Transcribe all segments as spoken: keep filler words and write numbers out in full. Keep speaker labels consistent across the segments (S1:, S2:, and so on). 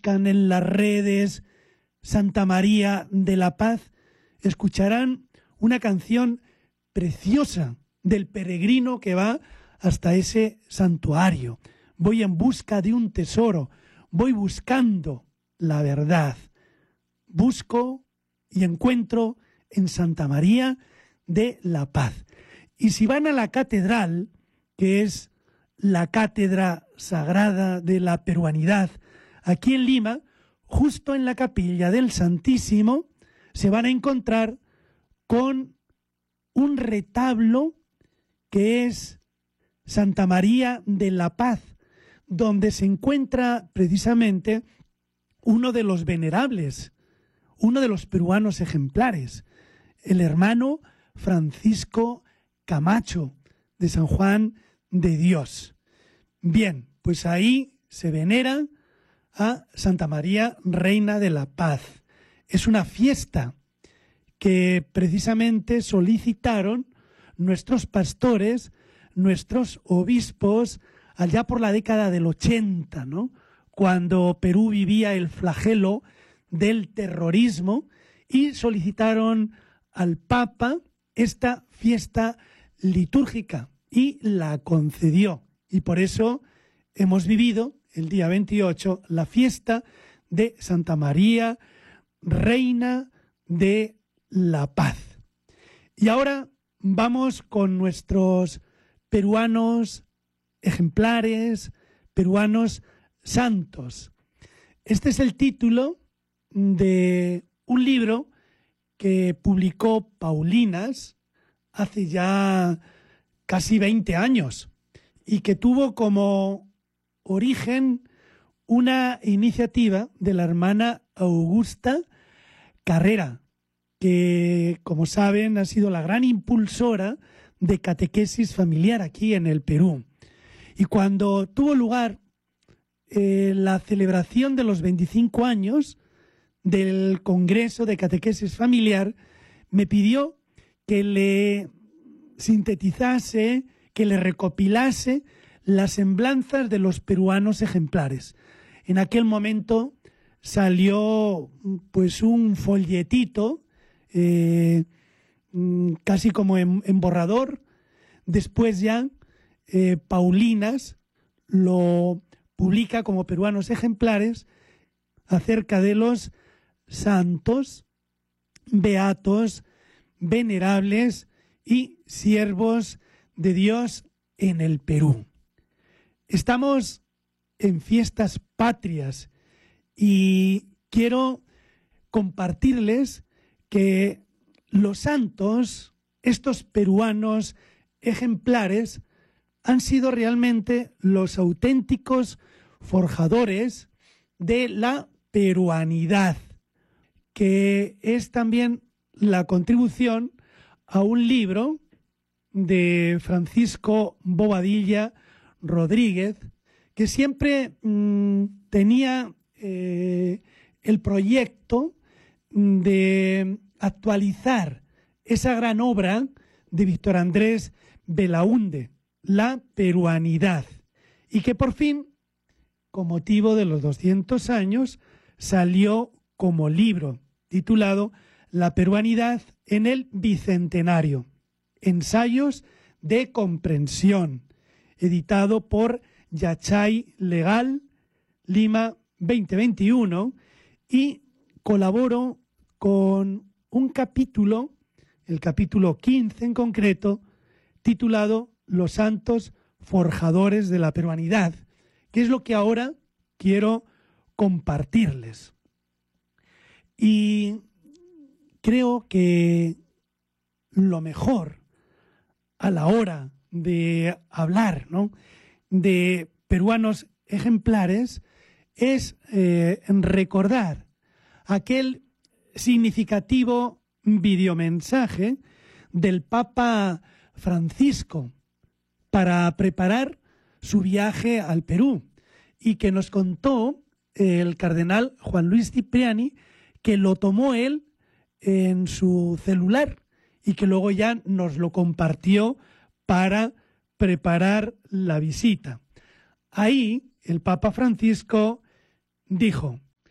S1: buscan en las redes Santa María de la Paz, escucharán una canción preciosa del peregrino que va hasta ese santuario. Voy en busca de un tesoro, voy buscando la verdad. Busco y encuentro en Santa María de la Paz. Y si van a la catedral, que es la cátedra sagrada de la peruanidad, aquí en Lima, justo en la capilla del Santísimo, se van a encontrar con un retablo que es Santa María de la Paz, donde se encuentra precisamente uno de los venerables, uno de los peruanos ejemplares, el hermano Francisco Camacho, de San Juan de Dios. Bien, pues ahí se venera a Santa María, Reina de la Paz. Es una fiesta que precisamente solicitaron nuestros pastores, nuestros obispos, allá por la década del ochenta, ¿no? Cuando Perú vivía el flagelo del terrorismo, y solicitaron al Papa esta fiesta litúrgica y la concedió. Y por eso hemos vivido el día veintiocho la fiesta de Santa María, Reina de la Paz. Y ahora vamos con nuestros peruanos ejemplares, peruanos santos. Este es el título de un libro que publicó Paulinas hace ya casi veinte años y que tuvo como origen una iniciativa de la hermana Augusta Carrera, que, como saben, ha sido la gran impulsora de catequesis familiar aquí en el Perú. Y cuando tuvo lugar eh, la celebración de los veinticinco años del Congreso de Catequesis Familiar, me pidió que le sintetizase, que le recopilase las semblanzas de los peruanos ejemplares. En aquel momento salió pues un folletito, eh, casi como en, en borrador. Después ya eh, Paulinas lo publica como peruanos ejemplares acerca de los santos, beatos, venerables y siervos de Dios en el Perú. Estamos en fiestas patrias y quiero compartirles que los santos, estos peruanos ejemplares, han sido realmente los auténticos forjadores de la peruanidad, que es también la contribución a un libro de Francisco Bobadilla Rodríguez, que siempre mmm, tenía eh, el proyecto de actualizar esa gran obra de Víctor Andrés Belaúnde, La Peruanidad, y que por fin, con motivo de los doscientos años, salió como libro titulado La Peruanidad en el Bicentenario, Ensayos de Comprensión, editado por Yachay Legal, Lima veinte veintiuno, y colaboró con un capítulo, el capítulo quince en concreto, titulado Los Santos Forjadores de la Peruanidad, que es lo que ahora quiero compartirles. Y creo que lo mejor a la hora de hablar, ¿no?, de peruanos ejemplares es eh, recordar aquel significativo videomensaje del Papa Francisco para preparar su viaje al Perú, y que nos contó el cardenal Juan Luis Cipriani, que lo tomó él en su celular y que luego ya nos lo compartió para preparar la visita. Ahí el Papa Francisco dijo: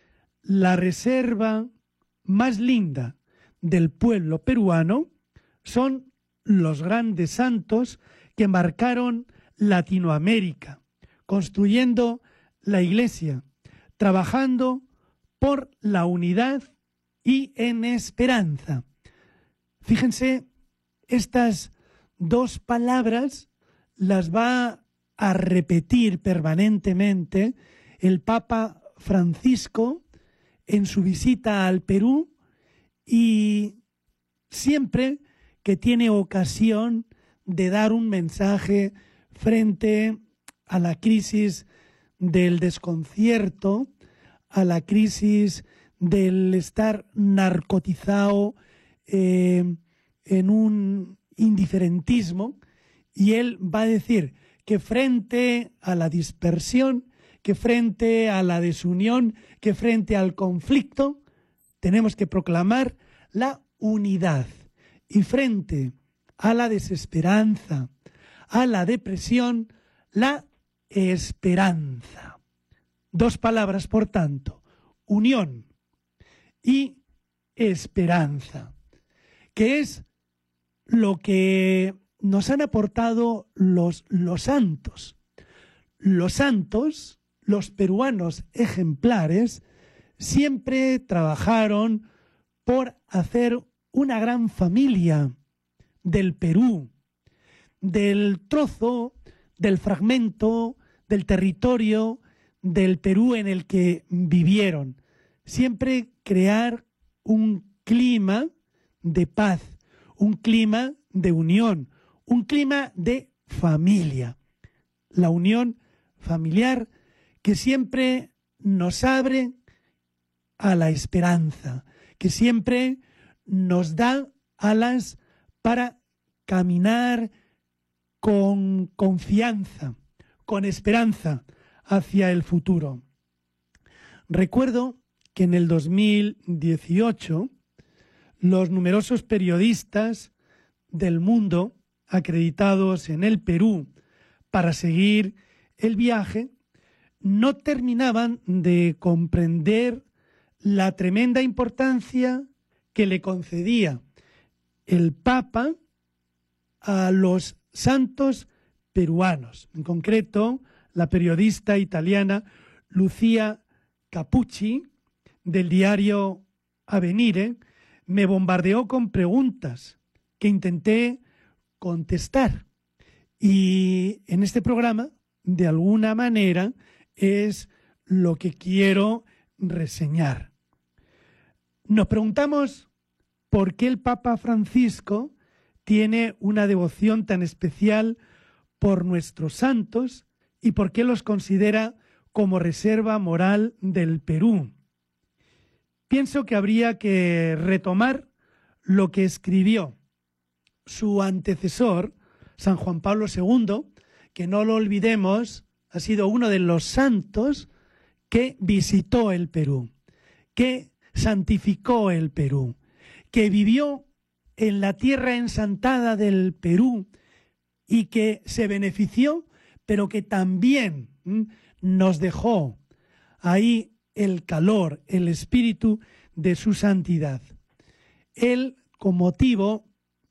S1: la reserva más linda del pueblo peruano son los grandes santos que marcaron Latinoamérica, construyendo la Iglesia, trabajando por la unidad y en esperanza. Fíjense, estas dos palabras las va a repetir permanentemente el Papa Francisco en su visita al Perú, y siempre que tiene ocasión de dar un mensaje frente a la crisis del desconcierto, a la crisis del estar narcotizado eh, en un indiferentismo, y él va a decir que frente a la dispersión, que frente a la desunión, que frente al conflicto, tenemos que proclamar la unidad, y frente a la desesperanza, a la depresión, la esperanza. Dos palabras, por tanto, unión y esperanza, que es lo que nos han aportado los, los santos. Los santos, los peruanos ejemplares, siempre trabajaron por hacer una gran familia del Perú, del trozo, del fragmento, del territorio del Perú en el que vivieron. Siempre crear un clima de paz, un clima de unión, un clima de familia. La unión familiar que siempre nos abre a la esperanza, que siempre nos da alas para caminar con confianza, con esperanza hacia el futuro. Recuerdo que en el dos mil dieciocho los numerosos periodistas del mundo acreditados en el Perú para seguir el viaje no terminaban de comprender la tremenda importancia que le concedía el Papa a los santos peruanos. En concreto, la periodista italiana Lucia Capucci, del diario Avvenire, me bombardeó con preguntas que intenté contestar. Y en este programa, de alguna manera, es lo que quiero reseñar. Nos preguntamos por qué el Papa Francisco tiene una devoción tan especial por nuestros santos y por qué los considera como reserva moral del Perú. Pienso que habría que retomar lo que escribió su antecesor, San Juan Pablo segundo, que no lo olvidemos, ha sido uno de los santos que visitó el Perú, que santificó el Perú, que vivió en la tierra ensantada del Perú y que se benefició, pero que también ¿m? nos dejó ahí el calor, el espíritu de su santidad. Él, con motivo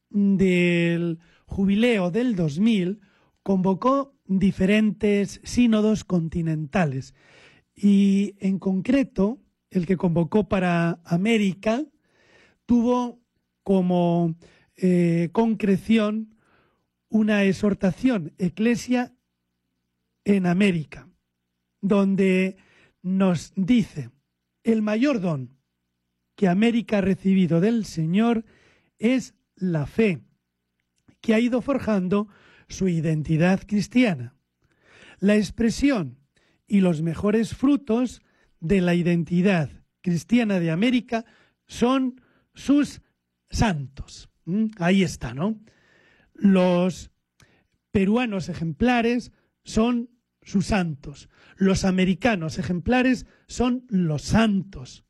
S1: del jubileo del dos mil, convocó diferentes sínodos continentales y, en concreto, el que convocó para América tuvo como eh, concreción una exhortación, Ecclesia en América, donde nos dice: el mayor don que América ha recibido del Señor es la fe, que ha ido forjando su identidad cristiana. La expresión y los mejores frutos de la identidad cristiana de América son sus santos. ¿Mm? Ahí está, ¿no? Los peruanos ejemplares son sus santos. Los americanos ejemplares son los santos.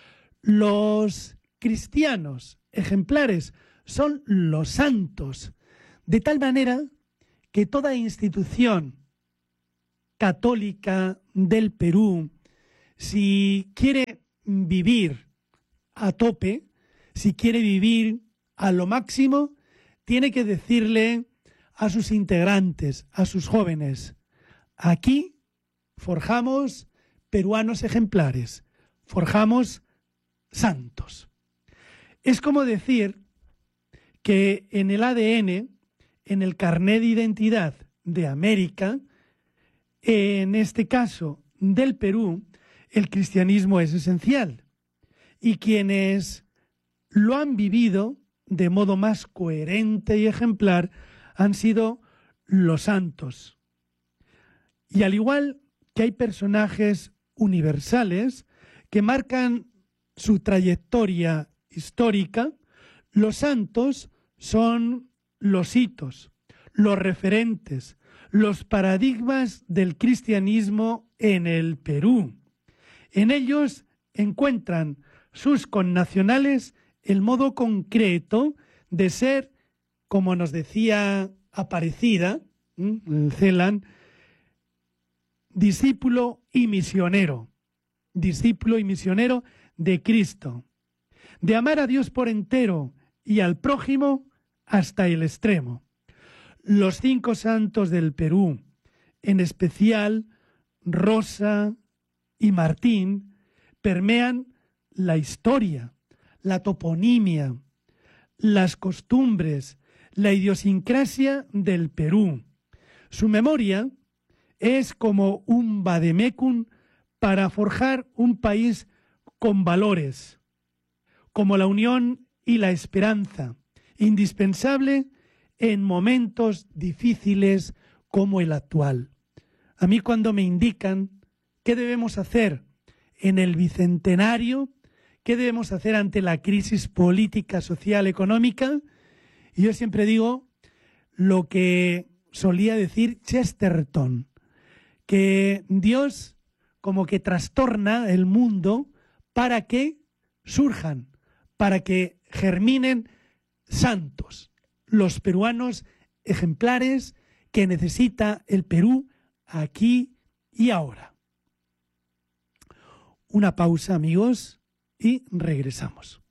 S1: Los cristianos ejemplares son los santos. De tal manera que toda institución católica del Perú, si quiere vivir a tope, si quiere vivir a lo máximo, tiene que decirle a sus integrantes, a sus jóvenes: aquí forjamos peruanos ejemplares, forjamos santos. Es como decir que en el A D N, en el carné de identidad de América, en este caso del Perú, el cristianismo es esencial. Y quienes lo han vivido de modo más coherente y ejemplar han sido los santos. Y al igual que hay personajes universales que marcan su trayectoria histórica, los santos son los hitos, los referentes, los paradigmas del cristianismo en el Perú. En ellos encuentran sus connacionales el modo concreto de ser, como nos decía Aparecida, el Celan, discípulo y misionero, discípulo y misionero de Cristo, de amar a Dios por entero y al prójimo hasta el extremo. Los cinco santos del Perú, en especial Rosa y Martín, permean la historia, la toponimia, las costumbres, la idiosincrasia del Perú. Su memoria es como un vademecum para forjar un país con valores, como la unión y la esperanza, indispensable en momentos difíciles como el actual. A mí, cuando me indican qué debemos hacer en el bicentenario, qué debemos hacer ante la crisis política, social, económica, yo siempre digo lo que solía decir Chesterton, que Dios como que trastorna el mundo para que surjan, para que germinen santos, los peruanos ejemplares que necesita el Perú aquí y ahora. Una pausa, amigos, y regresamos.